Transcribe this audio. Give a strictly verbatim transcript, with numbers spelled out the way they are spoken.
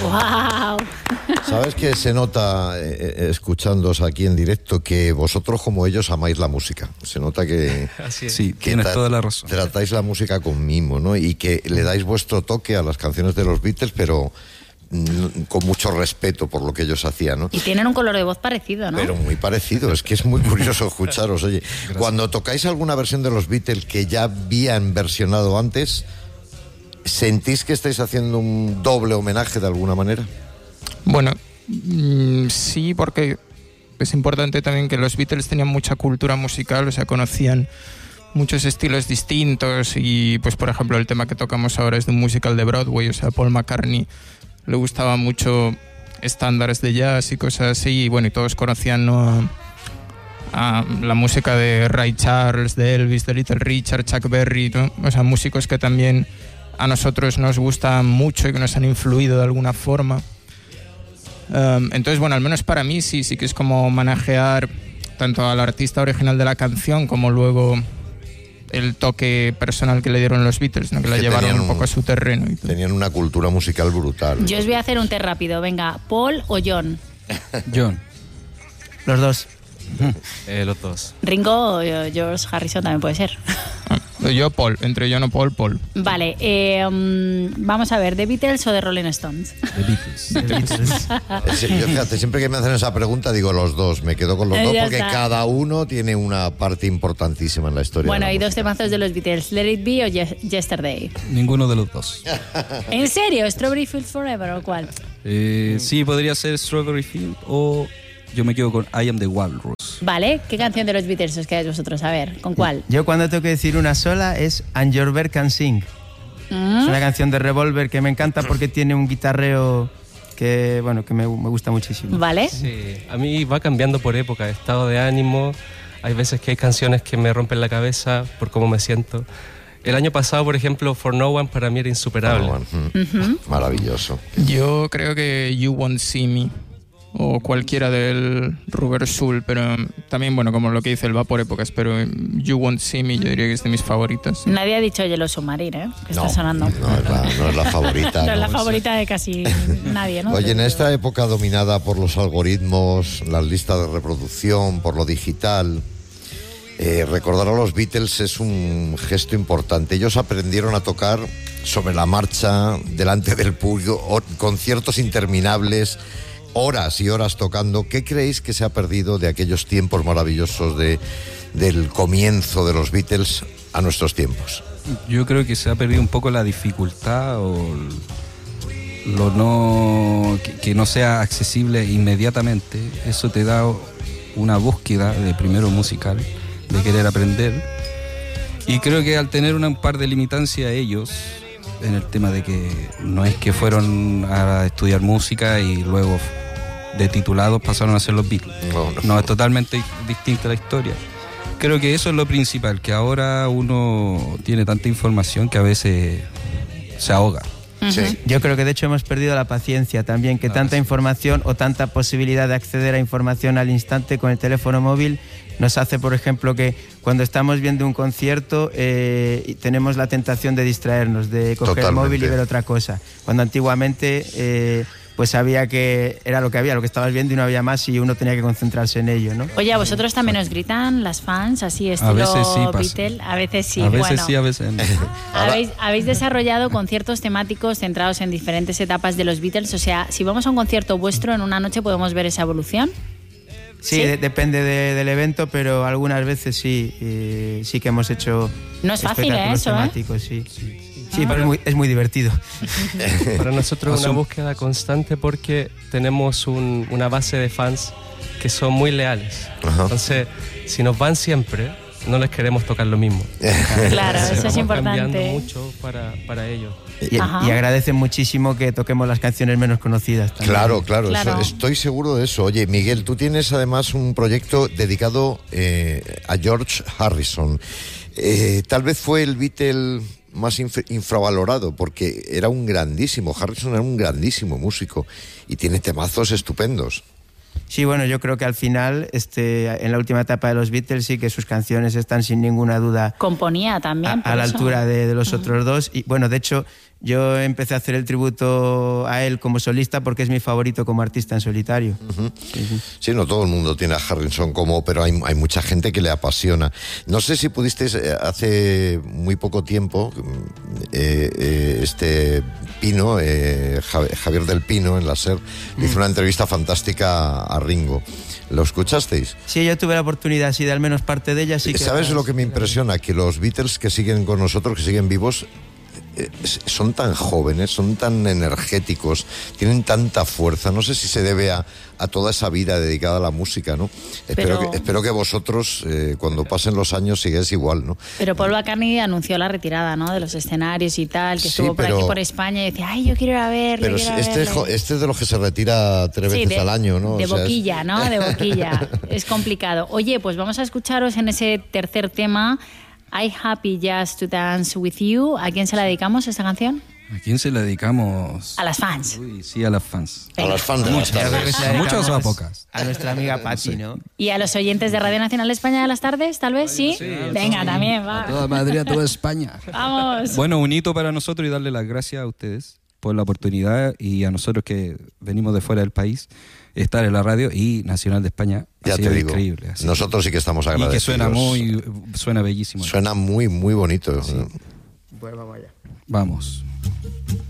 ¡Wow! ¿Sabes que se nota, eh, escuchándoos aquí en directo, que vosotros como ellos amáis la música? Se nota que... Así es. Sí, que tienes tra- toda la razón. tratáis la música con mimo, ¿no? Y que le dais vuestro toque a las canciones de los Beatles, pero mm, con mucho respeto por lo que ellos hacían, ¿no? Y tienen un color de voz parecido, ¿no? Pero muy parecido, es que es muy curioso escucharos. Oye, cuando tocáis alguna versión de los Beatles que ya habían versionado antes, ¿sentís que estáis haciendo un doble homenaje de alguna manera? Bueno, mmm, sí, porque es importante también que los Beatles tenían mucha cultura musical, o sea, conocían muchos estilos distintos y, pues, por ejemplo, el tema que tocamos ahora es de un musical de Broadway, o sea, Paul McCartney le gustaba mucho estándares de jazz y cosas así, y bueno, y todos conocían, ¿no?, a, a la música de Ray Charles, de Elvis, de Little Richard, Chuck Berry, ¿no? O sea, músicos que también a nosotros nos gustan mucho y que nos han influido de alguna forma. Um, entonces, bueno, al menos para mí sí, sí que es como homenajear tanto al artista original de la canción como luego el toque personal que le dieron los Beatles, ¿no? Que la que llevaron un un, poco a su terreno. Y tenían una cultura musical brutal. Yo os voy a hacer un té rápido. Venga, ¿Paul o John? John. Los dos. Eh, los dos. Ringo o George Harrison también puede ser. Yo, Paul. Entre John o Paul, Paul. Vale, eh, um, vamos a ver, ¿The Beatles o The Rolling Stones? The Beatles. The Beatles. Sí, yo, fíjate, siempre que me hacen esa pregunta digo los dos, me quedo con los Eh, dos ya porque está. cada uno tiene una parte importantísima en la historia. Bueno, de la hay dos música. temazos de los Beatles, Let It Be o Ye- Yesterday. Ninguno de los dos. ¿En serio? ¿Strawberry Fields Forever o cuál? Eh, sí, podría ser Strawberry Field o yo me quedo con I Am the Walrus. Vale, ¿qué canción de los Beatles os quedáis vosotros? A ver, ¿con cuál? Yo cuando tengo que decir una sola es And Your Bird Can Sing. ¿Mm? Es una canción de Revolver que me encanta porque tiene un guitarreo que, bueno, que me, me gusta muchísimo. Vale. Sí, a mí va cambiando por época, estado de ánimo. Hay veces que hay canciones que me rompen la cabeza por cómo me siento. El año pasado, por ejemplo, For No One para mí era insuperable. Ah, bueno, mm, Maravilloso. Yo creo que You Won't See Me o cualquiera del Rubber Soul, pero también, bueno, como lo que dice, él va por épocas, pero You Won't See Me yo diría que es de mis favoritas. Nadie ha dicho Yellow Submarine, ¿eh? Que No, está sonando. No es la, no es la favorita. No es la no. favorita de casi nadie, ¿no? Oye, en esta época dominada por los algoritmos, las listas de reproducción, por lo digital, eh, recordar a los Beatles es un gesto importante. Ellos aprendieron a tocar sobre la marcha, delante del público, o- conciertos interminables, horas y horas tocando. ¿Qué creéis que se ha perdido de aquellos tiempos maravillosos de, del comienzo de los Beatles a nuestros tiempos? Yo creo que se ha perdido un poco la dificultad o el- lo no que, que no sea accesible inmediatamente. Eso te da una búsqueda de primero musical, de querer aprender. Y creo que al tener una, un par de limitancias ellos en el tema de que no es que fueron a estudiar música y luego de titulados pasaron a ser los Beatles. No, no. No, es totalmente distinta la historia. Creo que eso es lo principal, que ahora uno tiene tanta información que a veces se ahoga. Sí. Yo creo que de hecho hemos perdido la paciencia también, que Ah, tanta sí. información o tanta posibilidad de acceder a información al instante con el teléfono móvil nos hace, por ejemplo, que cuando estamos viendo un concierto eh, y tenemos la tentación de distraernos, de coger Totalmente. el móvil y ver otra cosa. Cuando antiguamente eh, pues había que, era lo que había, lo que estabas viendo y no había más y uno tenía que concentrarse en ello, ¿no? Oye, ¿a vosotros también os gritan las fans así estilo veces sí pasa. Beatle? A veces sí, a veces bueno. sí, a veces no. Habéis, habéis desarrollado conciertos temáticos centrados en diferentes etapas de los Beatles. O sea, si vamos a un concierto vuestro en una noche, ¿podemos ver esa evolución? Sí, ¿Sí? de- depende de- del evento, pero algunas veces sí, eh, sí que hemos hecho No es fácil, ¿eh? espectáculos Eso, ¿eh? temáticos, sí. Sí, pero es muy, es muy divertido. Para nosotros es una Son- búsqueda constante porque tenemos un- una base de fans que son muy leales. Ajá. Entonces, si nos van siempre, no les queremos tocar lo mismo. Claro, Entonces, eso es vamos cambiando importante. mucho para, para ellos. Y, Ajá. y agradecen muchísimo que toquemos las canciones menos conocidas también. Claro, claro, Claro. eso- estoy seguro de eso. Oye, Miguel, tú tienes además un proyecto dedicado eh, a George Harrison. Eh, tal vez fue el Beatle más inf- infravalorado porque era un grandísimo, Harrison era un grandísimo músico y tiene temazos estupendos. Sí, bueno, yo creo que al final, este, en la última etapa de los Beatles, sí que sus canciones están sin ninguna duda. Componía también. A, a la eso. altura de, de los uh-huh. otros dos. Y bueno, de hecho, yo empecé a hacer el tributo a él como solista porque es mi favorito como artista en solitario. Uh-huh. Sí, sí. Sí, no todo el mundo tiene a Harrison como, pero hay, hay mucha gente que le apasiona. No sé si pudisteis, hace muy poco tiempo, eh, eh, este Pino, eh, Javier del Pino, en la SER, le hizo una entrevista fantástica a Ringo. ¿Lo escuchasteis? Sí, yo tuve la oportunidad, sí, de al menos parte de ella. Sí que ¿Sabes era, lo que me impresiona? Que los Beatles que siguen con nosotros, que siguen vivos, eh, son tan jóvenes, son tan energéticos, tienen tanta fuerza. No sé si se debe a, a toda esa vida dedicada a la música, ¿no? Pero... Espero, que, espero que vosotros, eh, cuando pasen los años, sigáis igual, ¿no? Pero Paul McCartney anunció la retirada, ¿no? De los escenarios y tal, que sí, estuvo por pero, aquí, por España, y decía, ay, yo quiero ir a verle, Pero quiero este, verle. este es de los que se retira tres sí, veces de, al año, ¿no? De o sea, boquilla, es... ¿no? De boquilla. Es complicado. Oye, pues vamos a escucharos en ese tercer tema, I Happy Just to Dance With You. ¿A quién se la dedicamos esta canción? ¿A quién se la dedicamos? A las fans. Uy, sí, a las fans. A las fans de las tardes. ¿A muchas o a pocas? A nuestra amiga Patti, ¿no? ¿Y a los oyentes de Radio Nacional España de las tardes, tal vez? ¿Sí? sí Venga, sí. también, va. A toda Madrid, a toda España. Vamos. Bueno, un hito para nosotros y darle las gracias a ustedes por la oportunidad y a nosotros que venimos de fuera del país, estar en la radio y Nacional de España. Ya ha sido te digo, increíble. Así. Nosotros sí que estamos agradecidos. Y que suena muy, suena bellísimo. Suena muy, muy bonito. Sí. Pues vamos allá. Vamos.